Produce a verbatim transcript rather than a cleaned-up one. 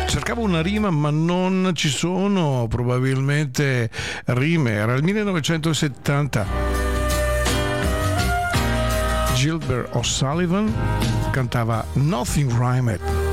Cercavo una rima ma non ci sono probabilmente rime. Era il millenovecentosettanta. Gilbert O'Sullivan cantava Nothing Rhymed.